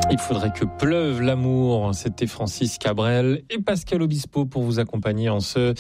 Il faudrait que pleuve l'amour. C'était Francis Cabrel et Pascal Obispo pour vous accompagner en ce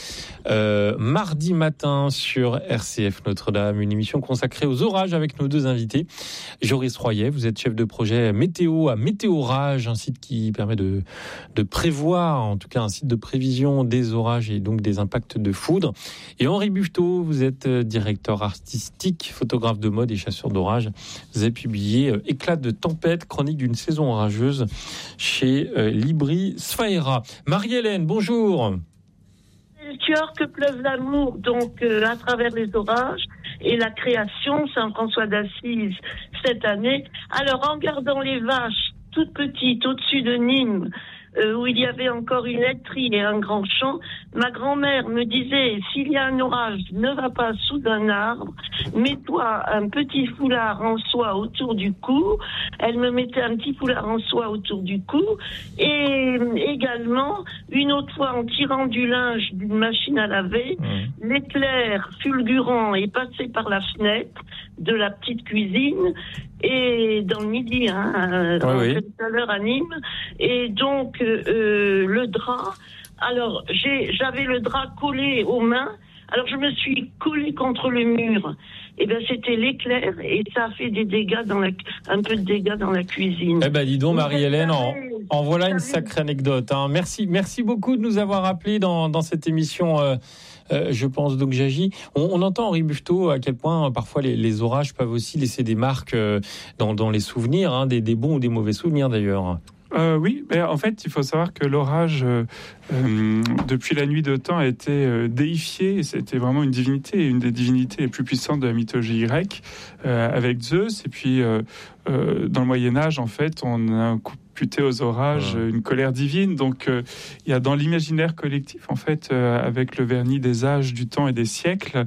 mardi matin sur RCF Notre-Dame. Une émission consacrée aux orages avec nos deux invités. Joris Royer, vous êtes chef de projet météo à Météorage, un site qui permet de prévoir, en tout cas un site de prévision des orages et donc des impacts de foudre. Et Henri Buffetot, vous êtes directeur artistique, photographe de mode et chasseur d'orage. Vous avez publié Éclat de tempête, chronique d'une saison orageuse chez Libri Sfaera. Marie-Hélène, bonjour. Melchior, que pleuve l'amour, donc à travers les orages et la création, Saint-François d'Assise cette année. Alors en gardant les vaches toutes petites au-dessus de Nîmes, où il y avait encore une laiterie et un grand champ, ma grand-mère me disait, s'il y a un orage, ne va pas sous un arbre, mets-toi un petit foulard en soie autour du cou. Elle me mettait un petit foulard en soie autour du cou, et également, une autre fois, en tirant du linge d'une machine à laver, l'éclair fulgurant est passé par la fenêtre de la petite cuisine, et dans le midi, tout à l'heure à Nîmes, et donc le drap. Alors j'avais le drap collé aux mains. Alors je me suis collée contre le mur. Et ben c'était l'éclair et ça a fait des dégâts un peu de dégâts dans la cuisine. Eh ben dis donc Marie-Hélène, en voilà une sacrée anecdote. Hein. Merci beaucoup de nous avoir appelés dans cette émission. Je pense donc j'agis. On entend Henri Buffetot à quel point parfois les orages peuvent aussi laisser des marques dans les souvenirs, hein, des bons ou des mauvais souvenirs d'ailleurs. Oui, mais en fait, il faut savoir que l'orage, depuis la nuit de temps, a été déifié. C'était vraiment une divinité, une des divinités les plus puissantes de la mythologie grecque, avec Zeus. Et puis, dans le Moyen-Âge, en fait, on a imputé aux orages une colère divine. Donc, il y a dans l'imaginaire collectif, en fait, avec le vernis des âges, du temps et des siècles,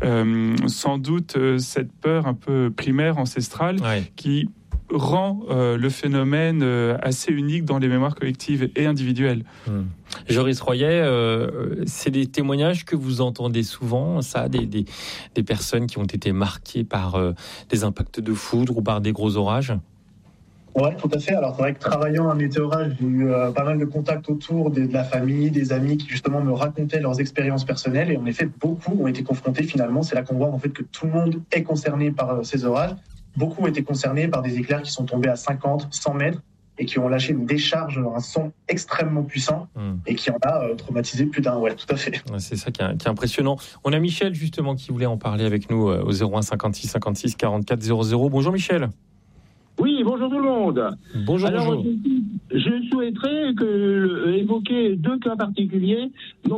sans doute cette peur un peu primaire, ancestrale, qui rend le phénomène assez unique dans les mémoires collectives et individuelles. Joris Royer, c'est des témoignages que vous entendez souvent, ça, des personnes qui ont été marquées par des impacts de foudre ou par des gros orages? Oui, tout à fait. Alors, c'est vrai que travaillant à Météorage, j'ai eu pas mal de contacts autour de la famille, des amis qui justement me racontaient leurs expériences personnelles. Et en effet, beaucoup ont été confrontés finalement. C'est là qu'on voit en fait que tout le monde est concerné par ces orages. Beaucoup ont été concernés par des éclairs qui sont tombés à 50, 100 mètres et qui ont lâché une décharge, un son extrêmement puissant et qui en a traumatisé plus d'un. Ouais, tout à fait. C'est ça qui est impressionnant. On a Michel justement qui voulait en parler avec nous au 01 56 56 44 00. Bonjour Michel. Oui, bonjour tout le monde. Bonjour. Je souhaiterais évoquer deux cas particuliers,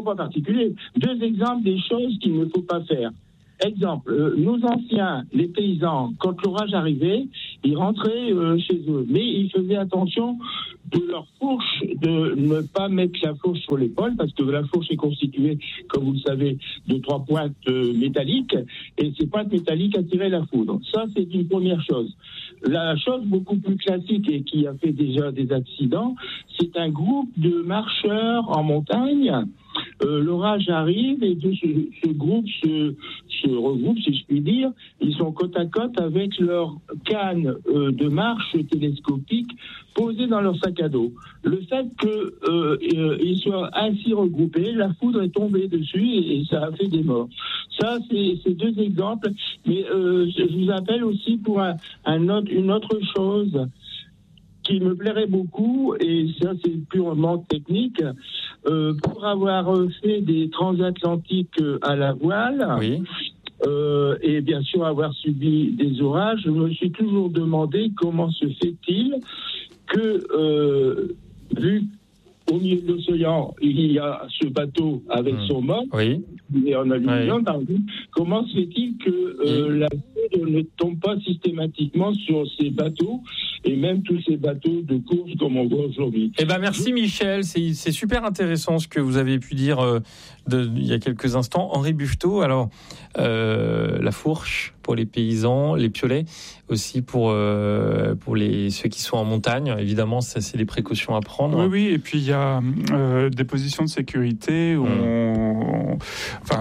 deux exemples des choses qu'il ne faut pas faire. Exemple, nos anciens, les paysans, quand l'orage arrivait, ils rentraient chez eux, mais ils faisaient attention de leur fourche, de ne pas mettre la fourche sur l'épaule, parce que la fourche est constituée, comme vous le savez, de 3 pointes métalliques, et ces pointes métalliques attiraient la foudre. Ça, c'est une première chose. La chose beaucoup plus classique et qui a fait déjà des accidents, c'est un groupe de marcheurs en montagne. L'orage arrive et ce groupe se regroupe, si je puis dire. Ils sont côte à côte avec leur canne de marche télescopique posée dans leur sac à dos. Le fait qu'ils soient ainsi regroupés, la foudre est tombée dessus et ça a fait des morts. Ça, c'est deux exemples. Mais je vous appelle aussi pour une autre chose qui me plairait beaucoup, et ça c'est purement technique, pour avoir fait des transatlantiques à la voile, et bien sûr avoir subi des orages, je me suis toujours demandé comment se fait-il que, vu au milieu de l'océan, il y a ce bateau avec son mât, et en aluminium, comment se fait-il que la foudre ne tombe pas systématiquement sur ces bateaux, et même tous ces bateaux de course comme on voit aujourd'hui? Eh ben merci Michel, c'est super intéressant ce que vous avez pu dire il y a quelques instants. Henri Buffetot, alors la fourche pour les paysans, les piolets aussi pour ceux qui sont en montagne, évidemment ça c'est des précautions à prendre. Oui, et puis il y a des positions de sécurité où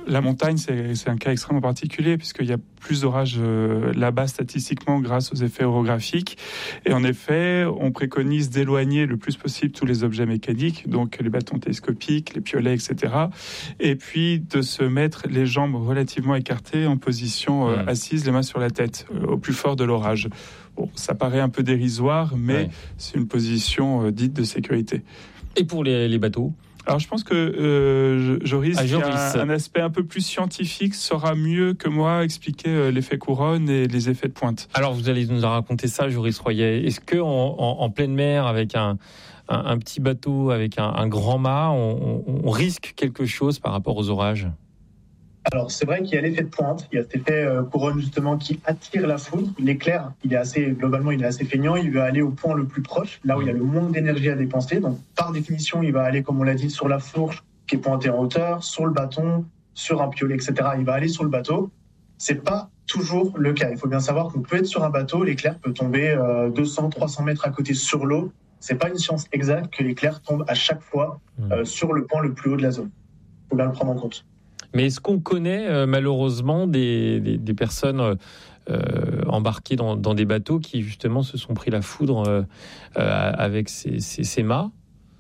la montagne, c'est un cas extrêmement particulier puisqu'il y a plus d'orages là-bas statistiquement grâce aux effets orographiques. Et en effet, on préconise d'éloigner le plus possible tous les objets mécaniques, donc les bâtons télescopiques, les piolets, etc. Et puis de se mettre les jambes relativement écartées en position assise, les mains sur la tête, au plus fort de l'orage. Bon, ça paraît un peu dérisoire, mais c'est une position dite de sécurité. Et pour les bateaux ? Alors je pense que Joris, qui a un aspect un peu plus scientifique, saura mieux que moi expliquer l'effet couronne et les effets de pointe. Alors vous allez nous raconter ça, Joris Royer. Est-ce que en pleine mer, avec un petit bateau, avec un grand mât, on risque quelque chose par rapport aux orages ? Alors, c'est vrai qu'il y a l'effet de pointe, il y a cet effet couronne justement qui attire la foudre. L'éclair, globalement, il est assez feignant, il va aller au point le plus proche, là où il y a le moins d'énergie à dépenser. Donc, par définition, il va aller, comme on l'a dit, sur la fourche qui est pointée en hauteur, sur le bâton, sur un piolet, etc. Il va aller sur le bateau. C'est pas toujours le cas. Il faut bien savoir qu'on peut être sur un bateau, l'éclair peut tomber 200, 300 mètres à côté sur l'eau. C'est pas une science exacte que l'éclair tombe à chaque fois sur le point le plus haut de la zone. Il faut bien le prendre en compte. Mais est-ce qu'on connaît malheureusement des personnes embarquées dans des bateaux qui justement se sont pris la foudre avec ces mâts ?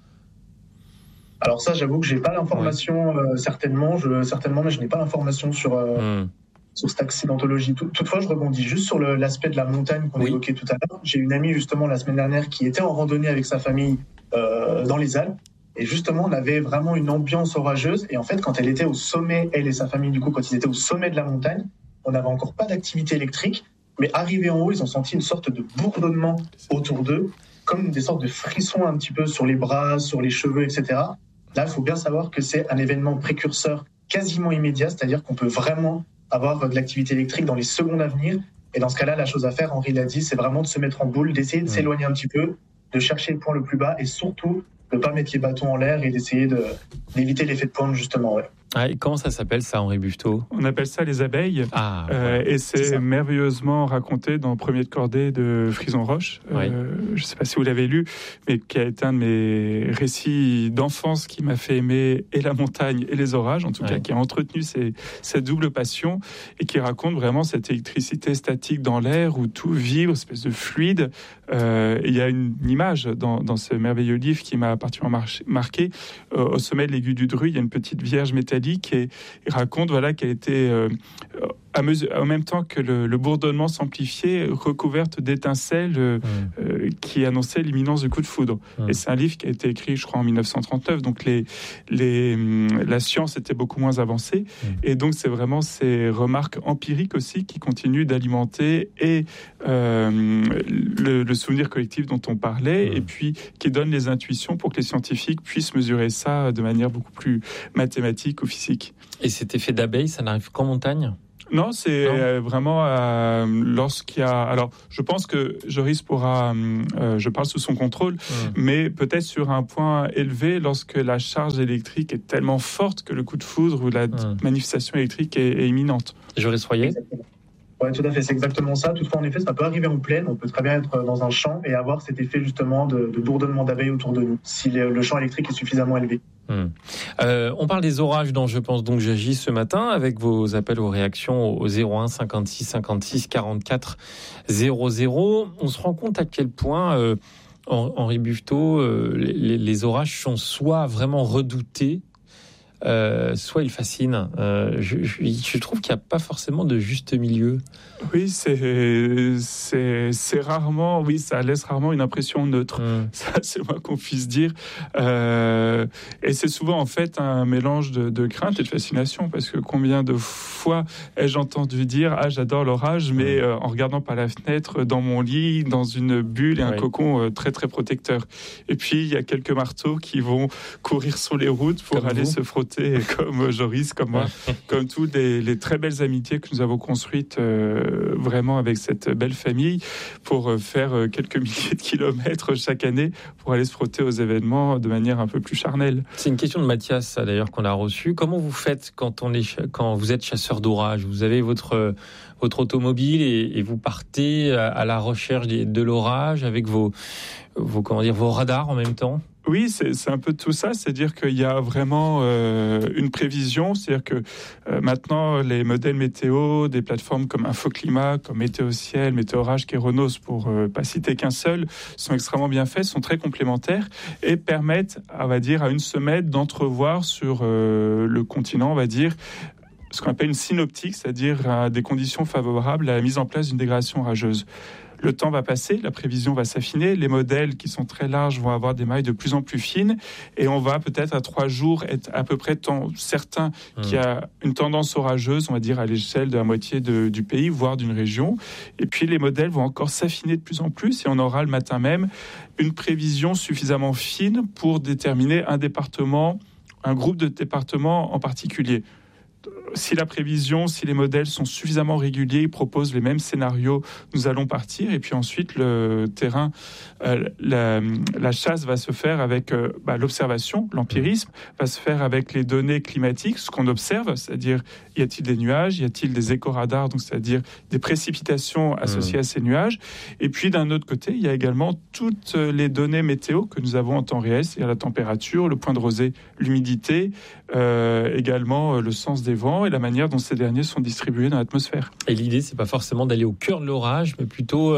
Alors ça, j'avoue que j'ai pas l'information certainement, mais je n'ai pas l'information sur cette accidentologie. Toutefois, je rebondis juste sur l'aspect de la montagne qu'on évoquait tout à l'heure. J'ai une amie justement la semaine dernière qui était en randonnée avec sa famille dans les Alpes. Et justement, on avait vraiment une ambiance orageuse. Et en fait, quand elle était au sommet, elle et sa famille, du coup, quand ils étaient au sommet de la montagne, on n'avait encore pas d'activité électrique. Mais arrivés en haut, ils ont senti une sorte de bourdonnement autour d'eux, comme des sortes de frissons un petit peu sur les bras, sur les cheveux, etc. Là, il faut bien savoir que c'est un événement précurseur quasiment immédiat, c'est-à-dire qu'on peut vraiment avoir de l'activité électrique dans les secondes à venir. Et dans ce cas-là, la chose à faire, Henri l'a dit, c'est vraiment de se mettre en boule, d'essayer de s'éloigner un petit peu, de chercher le point le plus bas et surtout de ne pas mettre les bâtons en l'air et d'essayer d'éviter l'effet de pointe, justement. Ouais. Et comment ça s'appelle, ça, Henri Buffetot ? On appelle ça les abeilles. Et c'est merveilleusement raconté dans Premier de cordée de Frison Roche. Je ne sais pas si vous l'avez lu, mais qui a été un de mes récits d'enfance qui m'a fait aimer et la montagne et les orages, en tout cas, qui a entretenu cette double passion et qui raconte vraiment cette électricité statique dans l'air où tout vibre, une espèce de fluide. Il y a une image dans ce merveilleux livre qui m'a particulièrement marqué. Au sommet de l'aiguille du Dru, il y a une petite vierge métallique et il raconte qu'elle était en même temps que le bourdonnement s'amplifiait, recouverte d'étincelles qui annonçaient l'imminence du coup de foudre. Et c'est un livre qui a été écrit, je crois, en 1939, donc la science était beaucoup moins avancée. Et donc c'est vraiment ces remarques empiriques aussi qui continuent d'alimenter et le souvenir collectif dont on parlait, et puis qui donnent les intuitions pour que les scientifiques puissent mesurer ça de manière beaucoup plus mathématique ou physique. Et cet effet d'abeille, ça n'arrive qu'en montagne ? Non, c'est vraiment lorsqu'il y a... Alors, je pense que Joris pourra... je parle sous son contrôle, mais peut-être sur un point élevé, lorsque la charge électrique est tellement forte que le coup de foudre ou la manifestation électrique est imminente. Joris Royer ? Oui, tout à fait, c'est exactement ça. Toutefois, en effet, ça peut arriver en plaine. On peut très bien être dans un champ et avoir cet effet justement de bourdonnement d'abeilles autour de nous, si le champ électrique est suffisamment élevé. On parle des orages dont je pense donc j'agis ce matin avec vos appels, vos réactions au 01 56 56 44 00. On se rend compte à quel point, Henri Buffetot, les orages sont soit vraiment redoutés, soit ils fascinent. Je trouve qu'il n'y a pas forcément de juste milieu. Oui, c'est rarement, ça laisse rarement une impression neutre. Ça, c'est moins qu'on puisse dire. Et c'est souvent en fait un mélange de crainte et de fascination, parce que combien de fois ai-je entendu dire « Ah, j'adore l'orage », mais en regardant par la fenêtre, dans mon lit, dans une bulle et un cocon très très protecteur. Et puis il y a quelques marteaux qui vont courir sur les routes pour aller se frotter, comme Joris, comme moi, comme toutes les très belles amitiés que nous avons construites vraiment avec cette belle famille pour faire quelques milliers de kilomètres chaque année pour aller se frotter aux événements de manière un peu plus charnelle. C'est une question de Mathias, ça, d'ailleurs, qu'on a reçue. Comment vous faites quand vous êtes chasseur d'orage ? Vous avez votre automobile et vous partez à la recherche de l'orage avec vos radars en même temps ? Oui, c'est un peu tout ça, c'est-à-dire qu'il y a vraiment une prévision, c'est-à-dire que maintenant les modèles météo, des plateformes comme Infoclimat, comme Météo-Ciel, Météorage, Kéronos, pour pas citer qu'un seul, sont extrêmement bien faits, sont très complémentaires et permettent, on va dire, à une semaine d'entrevoir sur le continent, on va dire, ce qu'on appelle une synoptique, c'est-à-dire des conditions favorables à la mise en place d'une dégradation orageuse. Le temps va passer, la prévision va s'affiner, les modèles qui sont très larges vont avoir des mailles de plus en plus fines et on va peut-être à 3 jours être à peu près certain qu'il y a une tendance orageuse, on va dire à l'échelle de la moitié du pays, voire d'une région. Et puis les modèles vont encore s'affiner de plus en plus et on aura le matin même une prévision suffisamment fine pour déterminer un département, un groupe de départements en particulier. Si la prévision, si les modèles sont suffisamment réguliers, ils proposent les mêmes scénarios, nous allons partir. Et puis ensuite, le terrain, la chasse va se faire avec l'observation, l'empirisme, va se faire avec les données climatiques, ce qu'on observe, c'est-à-dire y a-t-il des nuages, y a-t-il des écoradars, donc c'est-à-dire des précipitations associées à ces nuages. Et puis d'un autre côté, il y a également toutes les données météo que nous avons en temps réel, c'est-à-dire la température, le point de rosée, l'humidité, également le sens des vents et la manière dont ces derniers sont distribués dans l'atmosphère. Et l'idée, c'est pas forcément d'aller au cœur de l'orage, mais plutôt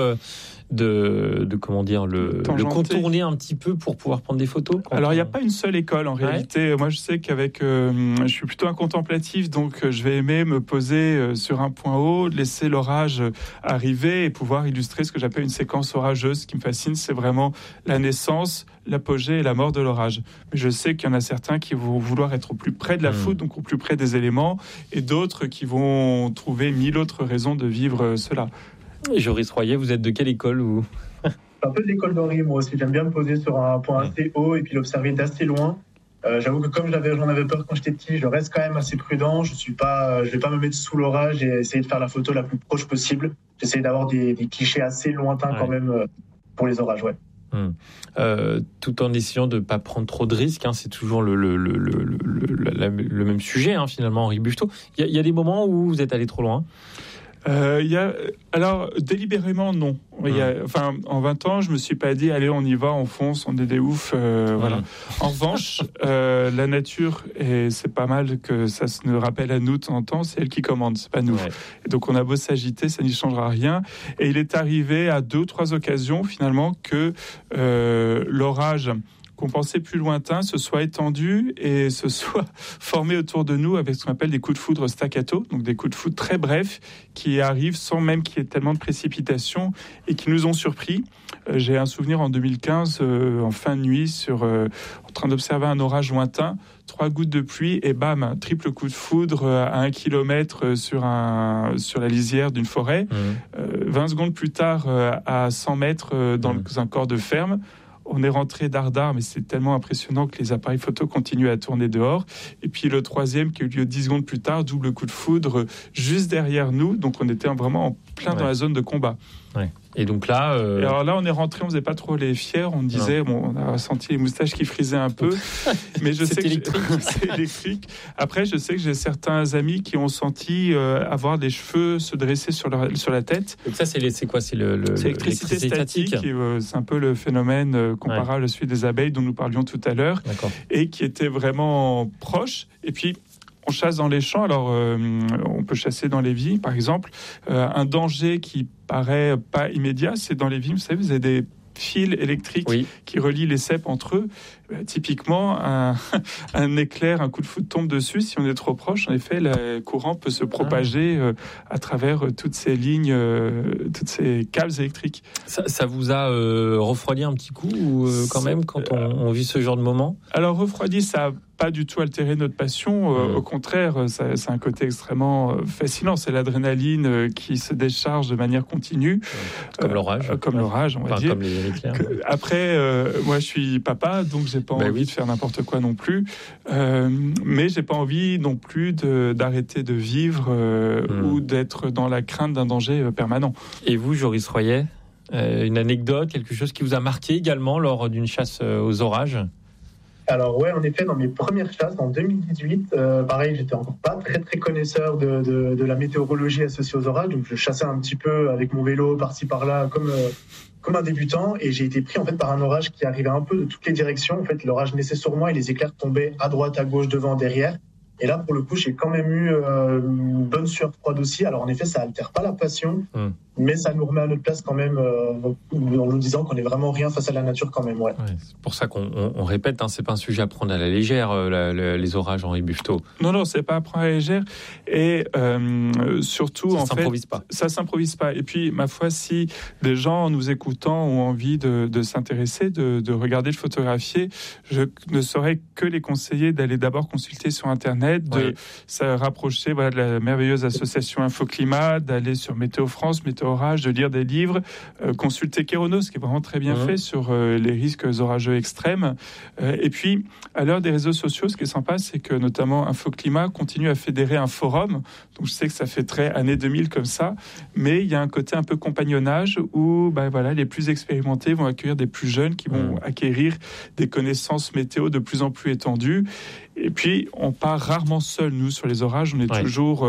de comment dire, le contourner un petit peu pour pouvoir prendre des photos. Alors, il n'y a pas une seule école en réalité. Moi, je sais qu'avec, je suis plutôt un contemplatif, donc je vais aimer me poser sur un point haut, laisser l'orage arriver et pouvoir illustrer ce que j'appelle une séquence orageuse. Ce qui me fascine, c'est vraiment la naissance, l'apogée et la mort de l'orage. Mais je sais qu'il y en a certains qui vont vouloir être au plus près de la foudre, donc au plus près des éléments, et d'autres qui vont trouver 1000 autres raisons de vivre cela. Joris Royer, vous êtes de quelle école vous ? Un peu de l'école d'Henri, moi aussi. J'aime bien me poser sur un point assez haut et puis l'observer d'assez loin. J'avoue que comme j'en avais peur quand j'étais petit, je reste quand même assez prudent. Je vais pas me mettre sous l'orage et essayer de faire la photo la plus proche possible. J'essaie d'avoir des clichés assez lointains quand même pour les orages, tout en essayant de ne pas prendre trop de risques, c'est toujours le même sujet, finalement, Henri Bucheteau. Il y a des moments où vous êtes allé trop loin ? Alors, délibérément, non. En 20 ans, je me suis pas dit, allez, on y va, on fonce, on est des oufs. Voilà. En revanche, la nature, et c'est pas mal que ça se nous rappelle à nous de temps en temps, c'est elle qui commande, c'est pas nous. Et donc, on a beau s'agiter, ça n'y changera rien. Et il est arrivé à 2 ou 3 occasions, finalement, que l'orage qu'on pensait plus lointain se soit étendu et se soit formé autour de nous avec ce qu'on appelle des coups de foudre staccato, donc des coups de foudre très brefs qui arrivent sans même qu'il y ait tellement de précipitations et qui nous ont surpris. J'ai un souvenir en 2015, en fin de nuit, en train d'observer un orage lointain, 3 gouttes de pluie et bam, un triple coup de foudre à 1 kilomètre sur la lisière d'une forêt. 20 secondes plus tard, à 100 mètres dans un corps de ferme. On est rentré dardard, mais c'est tellement impressionnant que les appareils photo continuent à tourner dehors. Et puis le troisième qui a eu lieu 10 secondes plus tard, double coup de foudre juste derrière nous. Donc on était vraiment en plein dans la zone de combat. Et donc là... Et alors là, on est rentré, on faisait pas trop les fiers. On disait, on a senti les moustaches qui frisaient un peu. Mais je sais que c'est électrique. Après, je sais que j'ai certains amis qui ont senti avoir des cheveux se dresser sur la tête. Donc ça, c'est quoi ? C'est l'électricité statique. C'est un peu le phénomène comparable à celui des abeilles dont nous parlions tout à l'heure. Et qui était vraiment proche. Et puis... on chasse dans les champs, alors on peut chasser dans les vignes, par exemple. Un danger qui paraît pas immédiat, c'est dans les vignes, vous savez, vous avez des fils électriques qui relient les ceps entre eux. Typiquement, un éclair, un coup de foudre tombe dessus. Si on est trop proche, en effet, le courant peut se propager à travers toutes ces lignes, toutes ces câbles électriques. Ça vous a refroidi un petit coup quand même quand on vit ce genre de moment ? Alors refroidi, ça a pas du tout altéré notre passion. Au contraire, c'est un côté extrêmement fascinant. C'est l'adrénaline qui se décharge de manière continue. Comme l'orage. Comme l'orage, on va dire. Comme les éclairs. Après, moi, je suis papa, donc j'ai pas envie de faire n'importe quoi non plus. Mais j'ai pas envie non plus d'arrêter de vivre ou d'être dans la crainte d'un danger permanent. Et vous, Joris Royer, une anecdote, quelque chose qui vous a marqué également lors d'une chasse aux orages ? Alors ouais, en effet, dans mes premières chasses en 2018, pareil, j'étais encore pas très connaisseur de la météorologie associée aux orages, donc je chassais un petit peu avec mon vélo par-ci par-là comme un débutant, et j'ai été pris en fait par un orage qui arrivait un peu de toutes les directions. En fait, l'orage naissait sur moi et les éclairs tombaient à droite, à gauche, devant, derrière. Et là, pour le coup, j'ai quand même eu une bonne sueur froide aussi. Alors, en effet, ça altère pas la passion, mais ça nous remet à notre place quand même, en nous disant qu'on n'est vraiment rien face à la nature quand même. Ouais. Ouais, c'est pour ça qu'on répète, c'est pas un sujet à prendre à la légère, les orages, Henri Buffetot. Non, c'est pas à prendre à la légère. Et surtout, ça s'improvise pas. Ça s'improvise pas. Et puis, ma foi, si des gens, en nous écoutant, ont envie de s'intéresser, de regarder, de photographier, je ne saurais que les conseiller d'aller d'abord consulter sur Internet, de se rapprocher de la merveilleuse association Infoclimat, d'aller sur Météo France, Météo Orage, de lire des livres, consulter Kéronos, qui est vraiment très bien fait sur les risques orageux extrêmes. Et puis, à l'heure des réseaux sociaux, ce qui est sympa, c'est que notamment Infoclimat continue à fédérer un forum. Donc, je sais que ça fait très années 2000 comme ça, mais il y a un côté un peu compagnonnage où les plus expérimentés vont accueillir des plus jeunes qui vont acquérir des connaissances météo de plus en plus étendues. Et puis, on part rarement seul, nous, sur les orages. On est toujours...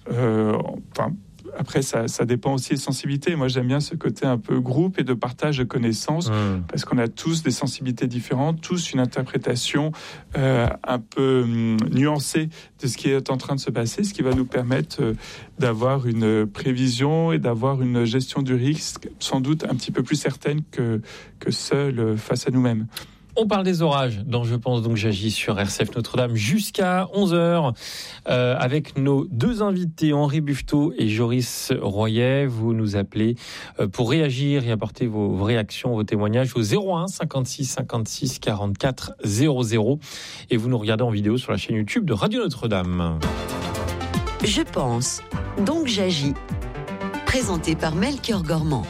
après, ça dépend aussi des sensibilités. Moi, j'aime bien ce côté un peu groupe et de partage de connaissances, parce qu'on a tous des sensibilités différentes, tous une interprétation un peu nuancée de ce qui est en train de se passer, ce qui va nous permettre d'avoir une prévision et d'avoir une gestion du risque sans doute un petit peu plus certaine que seul face à nous-mêmes. On parle des orages dont je pense donc j'agis sur RCF Notre-Dame jusqu'à 11h avec nos deux invités, Henri Buffetot et Joris Royer. Vous nous appelez pour réagir et apporter vos réactions, vos témoignages au 01 56 56 44 00 et vous nous regardez en vidéo sur la chaîne YouTube de Radio Notre-Dame. Je pense, donc j'agis. Présenté par Melchior Gormand.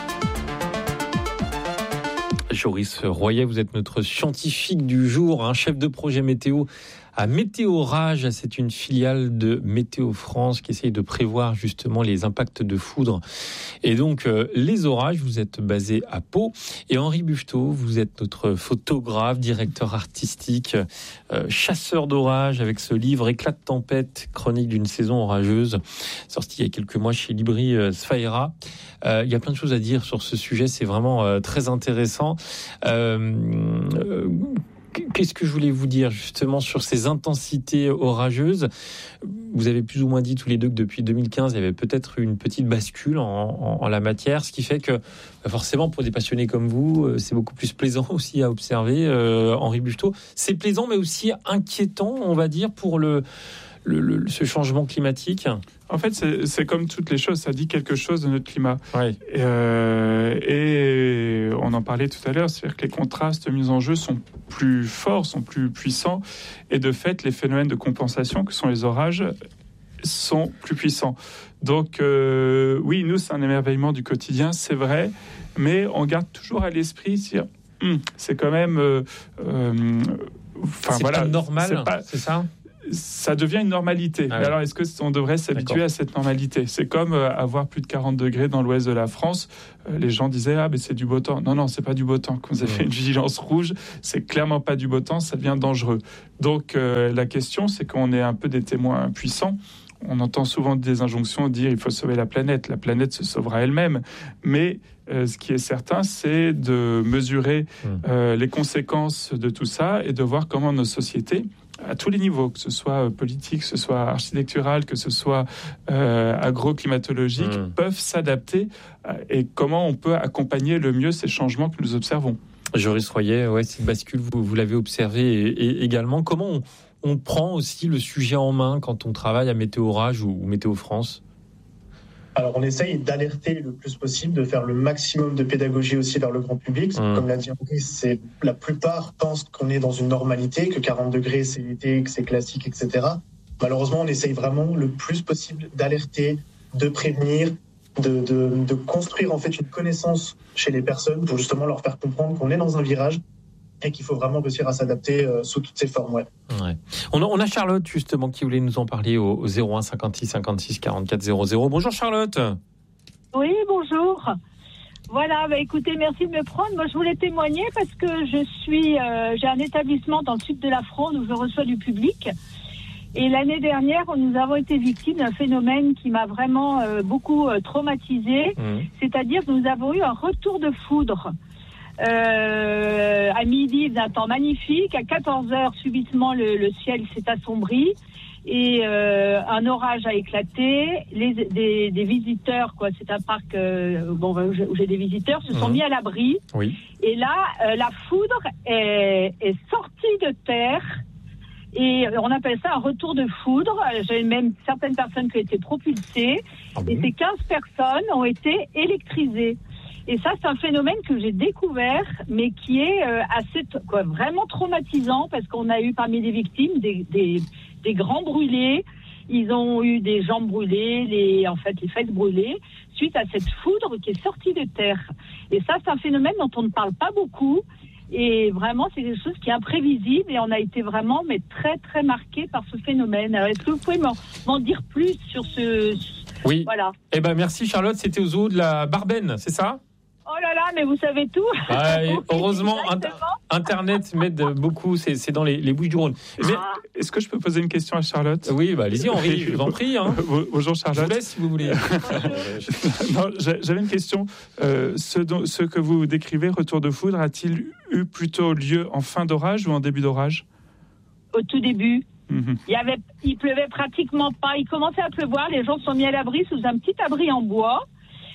Joris Royer, vous êtes notre scientifique du jour, un chef de projet météo à Météo Orage. C'est une filiale de Météo France qui essaye de prévoir justement les impacts de foudre et donc les orages. Vous êtes basé à Pau. Et Henri Buffetot, vous êtes notre photographe, directeur artistique, chasseur d'orages avec ce livre Éclat de tempête, chronique d'une saison orageuse, sorti il y a quelques mois chez Libri Sfaera. Il y a plein de choses à dire sur ce sujet, c'est vraiment très intéressant. Qu'est-ce que je voulais vous dire justement sur ces intensités orageuses ? Vous avez plus ou moins dit tous les deux que depuis 2015, il y avait peut-être une petite bascule en la matière, ce qui fait que forcément pour des passionnés comme vous, c'est beaucoup plus plaisant aussi à observer. Henri Buffetot, c'est plaisant mais aussi inquiétant, on va dire, pour ce changement climatique. En fait, c'est comme toutes les choses, ça dit quelque chose de notre climat. Ouais. Et on en parlait tout à l'heure, c'est-à-dire que les contrastes mis en jeu sont plus forts, sont plus puissants, et de fait, les phénomènes de compensation, que sont les orages, sont plus puissants. Donc, oui, nous, c'est un émerveillement du quotidien, c'est vrai, mais on garde toujours à l'esprit, c'est quand même... pas normal, c'est ça ? Ça devient une normalité. Ah oui. Mais alors, est-ce qu'on devrait s'habituer à cette normalité ? C'est comme avoir plus de 40 degrés dans l'ouest de la France. Les gens disaient, mais c'est du beau temps. Non, c'est pas du beau temps. Quand vous avez fait une vigilance rouge, c'est clairement pas du beau temps, ça devient dangereux. Donc, la question, c'est qu'on est un peu des témoins puissants. On entend souvent des injonctions dire il faut sauver la planète se sauvera elle-même. Mais ce qui est certain, c'est de mesurer les conséquences de tout ça et de voir comment nos sociétés, à tous les niveaux, que ce soit politique, que ce soit architectural, que ce soit agroclimatologique, peuvent s'adapter et comment on peut accompagner le mieux ces changements que nous observons. Joris Royer, cette bascule, vous l'avez observé et également. Comment on prend aussi le sujet en main quand on travaille à Météo Orage ou Météo France ? Alors, on essaye d'alerter le plus possible, de faire le maximum de pédagogie aussi vers le grand public. Comme l'a dit Henri, la plupart pensent qu'on est dans une normalité, que 40 degrés, c'est l'été, que c'est classique, etc. Malheureusement, on essaye vraiment le plus possible d'alerter, de prévenir, de construire en fait une connaissance chez les personnes pour justement leur faire comprendre qu'on est dans un virage et qu'il faut vraiment réussir à s'adapter sous toutes ses formes. Ouais. On a Charlotte justement qui voulait nous en parler au 01 56 56 44 00. Bonjour Charlotte. Oui, bonjour. Voilà, écoutez, merci de me prendre. Moi, je voulais témoigner parce que j'ai un établissement dans le sud de la France où je reçois du public. Et l'année dernière, nous avons été victimes d'un phénomène qui m'a vraiment beaucoup traumatisée. C'est-à-dire que nous avons eu un retour de foudre. À midi, d'un temps magnifique. À 14h, subitement, le ciel s'est assombri. Et un orage a éclaté. Des visiteurs, c'est un parc où j'ai des visiteurs, se sont mis à l'abri. Oui. Et là, la foudre est sortie de terre. Et on appelle ça un retour de foudre. J'ai même certaines personnes qui ont été propulsées. Et ces 15 personnes ont été électrisées. Et ça, c'est un phénomène que j'ai découvert, mais qui est vraiment traumatisant, parce qu'on a eu parmi les victimes des grands brûlés. Ils ont eu des jambes brûlées, les fesses brûlées, suite à cette foudre qui est sortie de terre. Et ça, c'est un phénomène dont on ne parle pas beaucoup. Et vraiment, c'est quelque chose qui est imprévisible, et on a été vraiment, très, très marqués par ce phénomène. Alors, est-ce que vous pouvez m'en dire plus sur ce... Oui. Voilà. Eh ben, merci Charlotte, c'était au zoo de la Barben, c'est ça ? Oh là là, mais vous savez tout. Heureusement, Internet m'aide beaucoup, c'est dans les Bouches-du-Rhône. Est-ce que je peux poser une question à Charlotte ? Oui, allez-y Henri, je vous en prie. Bonjour Charlotte. Je vous laisse si vous voulez. Non, j'avais une question. Ce que vous décrivez, retour de foudre, a-t-il eu plutôt lieu en fin d'orage ou en début d'orage ? Au tout début. Il pleuvait pratiquement pas. Il commençait à pleuvoir, les gens se sont mis à l'abri sous un petit abri en bois.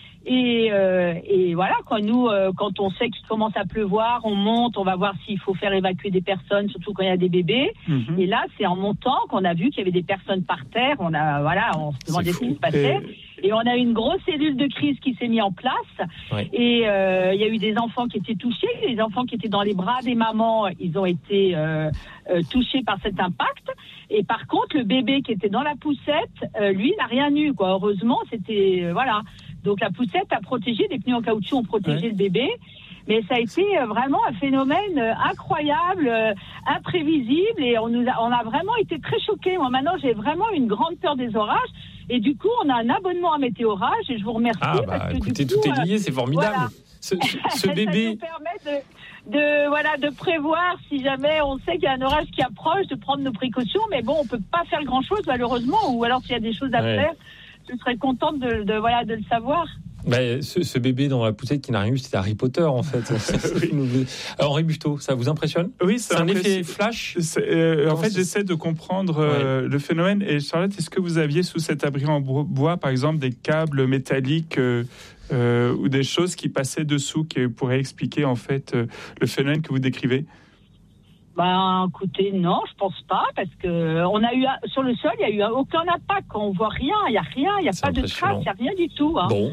Et voilà, quand on sait qu'il commence à pleuvoir, on monte, on va voir s'il faut faire évacuer des personnes, surtout quand il y a des bébés. Et là, c'est en montant qu'on a vu qu'il y avait des personnes par terre. On se demandait ce qui se passait. Et on a eu une grosse cellule de crise qui s'est mise en place. Ouais. Et il y a eu des enfants qui étaient touchés, les enfants qui étaient dans les bras des mamans, ils ont été touchés par cet impact. Et par contre, le bébé qui était dans la poussette, lui, n'a rien eu, Heureusement, c'était Donc la poussette a protégé, les pneus en caoutchouc ont protégé le bébé, mais ça a été vraiment un phénomène incroyable, imprévisible, et on a vraiment été très choqués. Moi maintenant j'ai vraiment une grande peur des orages, et du coup on a un abonnement à Météo Orage, et je vous remercie. Parce que écoutez, du coup, tout est lié, c'est formidable. Voilà. Ce bébé... Ça nous permet de prévoir, si jamais on sait qu'il y a un orage qui approche, de prendre nos précautions, mais bon, on peut pas faire grand chose malheureusement, ou alors s'il y a des choses à faire, je serais contente de le savoir. Ce bébé dans la poussette qui n'a rien eu, c'était Harry Potter en fait. Alors, Henri Buffetot, ça vous impressionne ? Oui, c'est un effet flash. En fait, j'essaie de comprendre le phénomène. Et Charlotte, est-ce que vous aviez sous cet abri en bois, par exemple, des câbles métalliques ou des choses qui passaient dessous, qui pourraient expliquer en fait le phénomène que vous décrivez ? Écoutez, non, je pense pas, parce que on a eu sur le sol, il y a eu aucun impact. On voit rien, il y a rien, il y a pas de traces, il y a rien du tout. Bon.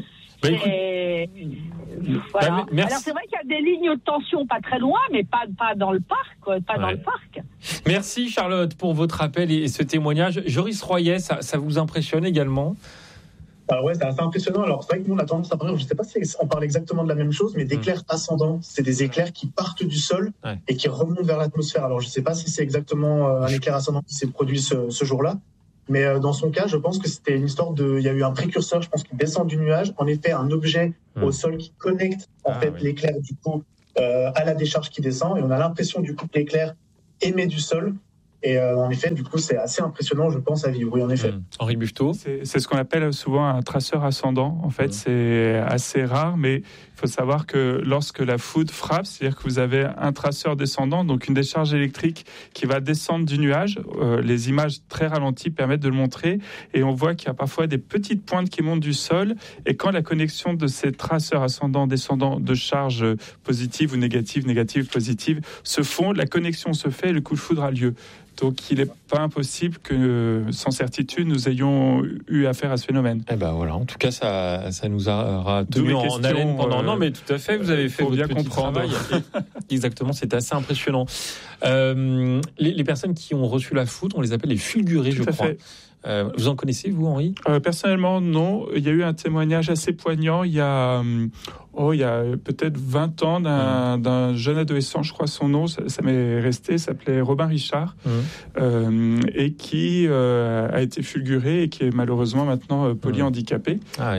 Voilà. Alors c'est vrai qu'il y a des lignes de tension pas très loin, mais pas dans le parc, dans le parc. Merci Charlotte pour votre appel et ce témoignage. Joris Royer, ça vous impressionne également ? C'est assez impressionnant. Alors, c'est vrai que nous, on a tendance à parler, je ne sais pas si on parle exactement de la même chose, mais d'éclairs ascendants. C'est des éclairs qui partent du sol et qui remontent vers l'atmosphère. Alors, je ne sais pas si c'est exactement un éclair ascendant qui s'est produit ce jour-là, mais dans son cas, je pense que c'était une histoire il y a eu un précurseur, je pense, qui descend du nuage. En effet, un objet au sol qui connecte, l'éclair, du coup, à la décharge qui descend. Et on a l'impression, du coup, que l'éclair émet du sol. Et en effet, du coup, c'est assez impressionnant, je pense, à vivre. Oui, en effet. Henri Buffetot. C'est ce qu'on appelle souvent un traceur ascendant. En fait, c'est assez rare, mais il faut savoir que lorsque la foudre frappe, c'est-à-dire que vous avez un traceur descendant, donc une décharge électrique qui va descendre du nuage. Les images très ralenties permettent de le montrer. Et on voit qu'il y a parfois des petites pointes qui montent du sol. Et quand la connexion de ces traceurs ascendants, descendants de charges positives ou négatives, positives, se font, la connexion se fait et le coup de foudre a lieu. Donc, il n'est pas impossible que, sans certitude, nous ayons eu affaire à ce phénomène. En tout cas, ça nous aura tenu en haleine pendant... Non, mais tout à fait, vous avez fait votre bien petit travail. Exactement, c'était assez impressionnant. Les personnes qui ont reçu la foudre, on les appelle les fulgurés, je crois. Vous en connaissez, vous, Henri ? Personnellement, non. Il y a eu un témoignage assez poignant il y a il y a peut-être 20 ans d'un jeune adolescent, je crois son nom, ça m'est resté, s'appelait Robin Richard, et qui a été fulguré et qui est malheureusement maintenant polyhandicapé.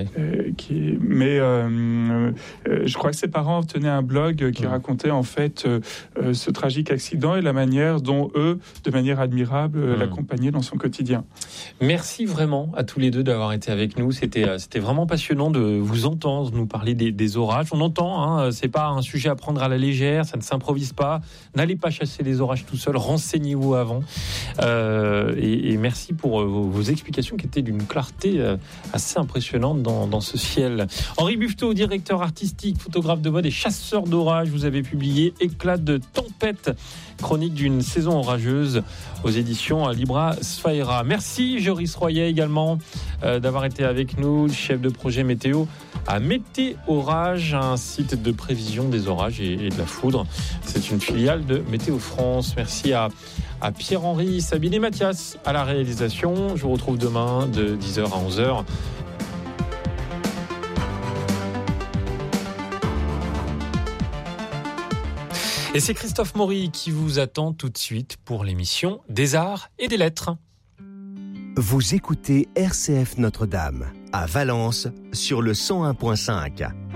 Je crois que ses parents tenaient un blog qui racontait en fait ce tragique accident et la manière dont eux, de manière admirable, l'accompagnaient dans son quotidien. Merci vraiment à tous les deux d'avoir été avec nous. C'était vraiment passionnant de vous entendre nous parler des orages. On entend, c'est pas un sujet à prendre à la légère, ça ne s'improvise pas. N'allez pas chasser les orages tout seul, renseignez-vous avant. Et merci pour vos explications qui étaient d'une clarté assez impressionnante dans ce ciel. Henri Buffetot, directeur artistique, photographe de mode et chasseur d'orages, vous avez publié Éclat de tempête, chronique d'une saison orageuse aux éditions Libra Sphæra. Merci Joris Royer également d'avoir été avec nous, chef de projet météo à Météorage, un site de prévision des orages et de la foudre. C'est une filiale de Météo France. Merci à Pierre-Henri, Sabine et Mathias à la réalisation. Je vous retrouve demain de 10h à 11h. Et c'est Christophe Maury qui vous attend tout de suite pour l'émission des Arts et des Lettres. Vous écoutez RCF Notre-Dame à Valence sur le 101.5.